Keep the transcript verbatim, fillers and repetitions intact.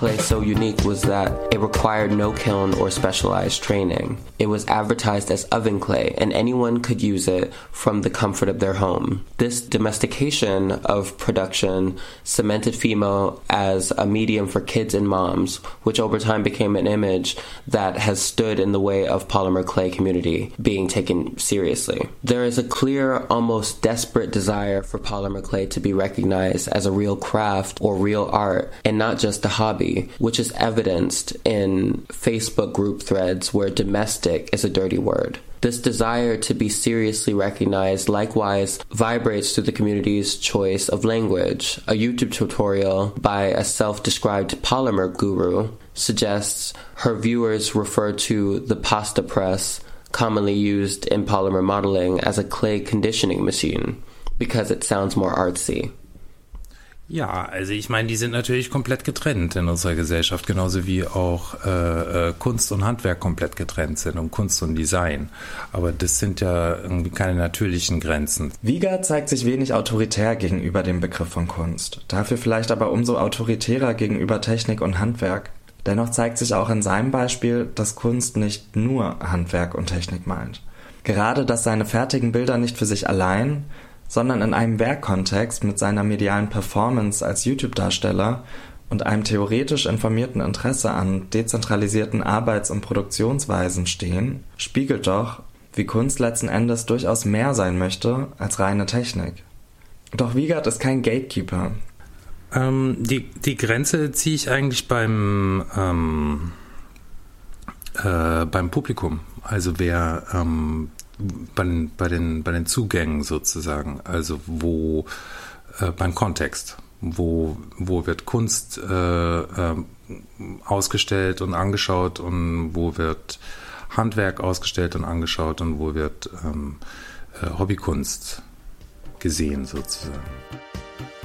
Clay so unique was that it required no kiln or specialized training. It was advertised as oven clay, and anyone could use it from the comfort of their home. This domestication of production cemented Fimo as a medium for kids and moms, which over time became an image that has stood in the way of polymer clay community being taken seriously. There is a clear, almost desperate desire for polymer clay to be recognized as a real craft or real art, and not just a hobby, which is evidenced in Facebook group threads where domestic is a dirty word. This desire to be seriously recognized likewise vibrates through the community's choice of language. A YouTube tutorial by a self-described polymer guru suggests her viewers refer to the pasta press commonly used in polymer modeling as a clay conditioning machine because it sounds more artsy. Ja, also ich meine, die sind natürlich komplett getrennt in unserer Gesellschaft, genauso wie auch äh, äh, Kunst und Handwerk komplett getrennt sind und Kunst und Design. Aber das sind ja irgendwie keine natürlichen Grenzen. Wiegert zeigt sich wenig autoritär gegenüber dem Begriff von Kunst, dafür vielleicht aber umso autoritärer gegenüber Technik und Handwerk. Dennoch zeigt sich auch in seinem Beispiel, dass Kunst nicht nur Handwerk und Technik meint. Gerade, dass seine fertigen Bilder nicht für sich allein, sondern in einem Werkkontext mit seiner medialen Performance als YouTube-Darsteller und einem theoretisch informierten Interesse an dezentralisierten Arbeits- und Produktionsweisen stehen, spiegelt doch, wie Kunst letzten Endes durchaus mehr sein möchte als reine Technik. Doch Wiegert ist kein Gatekeeper. Ähm, die, die Grenze ziehe ich eigentlich beim, ähm, äh, beim Publikum. Also wer ähm, bei den, bei den, bei den Zugängen sozusagen, also wo äh, beim Kontext, wo, wo wird Kunst äh, äh, ausgestellt und angeschaut und wo wird Handwerk ausgestellt und angeschaut und wo wird ähm, äh, Hobbykunst gesehen sozusagen.